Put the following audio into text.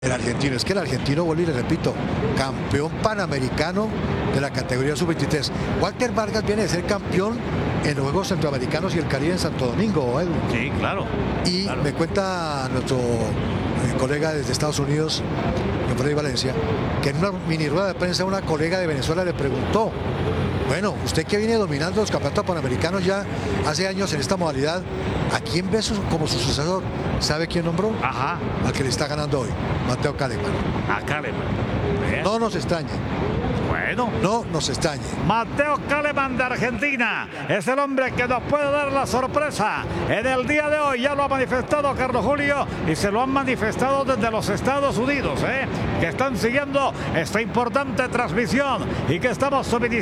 El argentino, es que el argentino, vuelvo y le repito, campeón panamericano de la categoría sub-23. Walter Vargas viene de ser campeón en los Juegos Centroamericanos y el Caribe en Santo Domingo, Edwin. Sí, claro. Y claro. me cuenta nuestro colega desde Estados Unidos, Freddy Valencia, que en una mini rueda de prensa una colega de Venezuela le preguntó: bueno, usted que viene dominando los campeonatos panamericanos ya hace años en esta modalidad, ¿a quién ve como su sucesor? ¿Sabe quién nombró? Ajá. Al que le está ganando hoy, Mateo Kaleman. A Kaleman. No nos extrañe. Bueno. No nos extrañe. Mateo Kaleman de Argentina es el hombre que nos puede dar la sorpresa en el día de hoy. Ya lo ha manifestado Carlos Julio y se lo han manifestado desde los Estados Unidos, que están siguiendo esta importante transmisión y que estamos suministrando